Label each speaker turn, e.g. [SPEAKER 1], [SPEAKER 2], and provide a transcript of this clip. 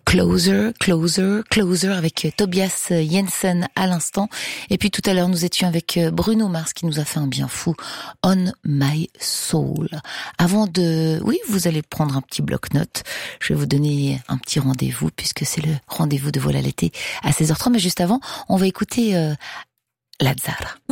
[SPEAKER 1] Closer, Closer, Closer avec Tobias Jensen à l'instant. Et puis tout à l'heure, nous étions avec Bruno Mars qui nous a fait un bien fou, On My Soul. Avant de... Oui, vous allez prendre un petit bloc-notes. Je vais vous donner un petit rendez-vous puisque c'est le rendez-vous de Voilà l'été à 16h30. Mais juste avant, on va écouter Lazzara.